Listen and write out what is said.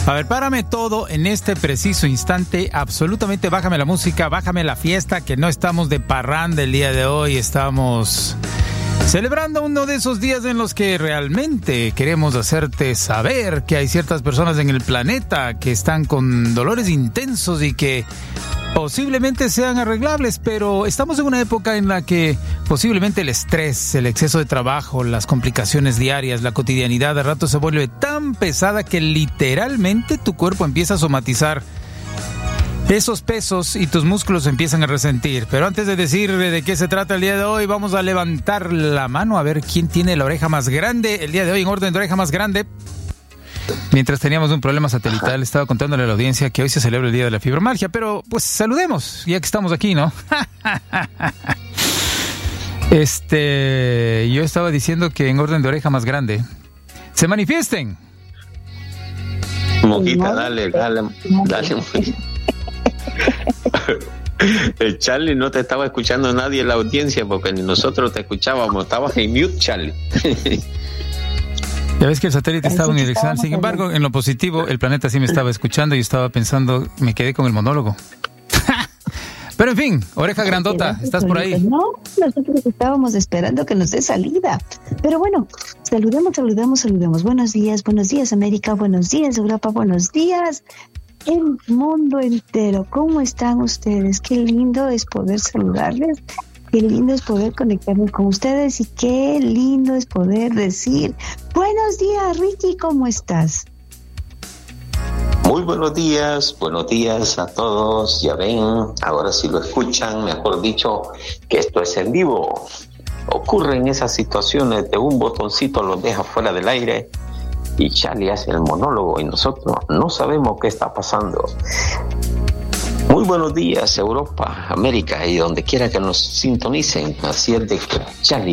A ver, párame todo en este preciso instante. Absolutamente, bájame la música, bájame la fiesta, que no estamos de parranda el día de hoy. Estamos celebrando uno de esos días en los que realmente queremos hacerte saber que hay ciertas personas en el planeta que están con dolores intensos y que posiblemente sean arreglables, pero estamos en una época en la que posiblemente el estrés, el exceso de trabajo, las complicaciones diarias, la cotidianidad de rato se vuelve tan pesada que literalmente tu cuerpo empieza a somatizar esos pesos y tus músculos empiezan a resentir. Pero antes de decir de qué se trata el día de hoy, vamos a levantar la mano a ver quién tiene la oreja más grande. El día de hoy, en orden de oreja más grande, mientras teníamos un problema satelital, estaba contándole a la audiencia que hoy se celebra el Día de la Fibromialgia, pero pues saludemos, ya que estamos aquí, ¿no? Yo estaba diciendo que en orden de oreja más grande, ¡se manifiesten! Moquita, dale. El Charlie, no te estaba escuchando nadie en la audiencia porque ni nosotros te escuchábamos, estabas en mute, Charlie. Ya ves que el satélite estaba unidireccional. Sin embargo, en lo positivo, el planeta sí me estaba escuchando y estaba pensando, me quedé con el monólogo. Pero en fin, oreja grandota, ¿estás por ahí? No, nosotros estábamos esperando que nos dé salida. Pero bueno, saludemos. Buenos días América, buenos días Europa, buenos días el mundo entero. ¿Cómo están ustedes? Qué lindo es poder saludarles. Qué lindo es poder conectarnos con ustedes y qué lindo es poder decir buenos días, Ricky, ¿cómo estás? Muy buenos días a todos. Ya ven, ahora sí lo escuchan, mejor dicho, que esto es en vivo. Ocurren esas situaciones de un botoncito los deja fuera del aire y Charlie hace el monólogo y nosotros no sabemos qué está pasando. Muy buenos días, Europa, América y donde quiera que nos sintonicen. Así es de que Charlie